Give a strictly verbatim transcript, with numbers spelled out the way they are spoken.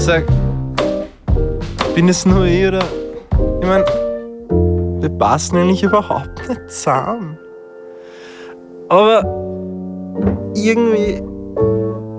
Sag, bin es nur ich oder... Ich mein, wir passen eigentlich überhaupt nicht zusammen. Aber irgendwie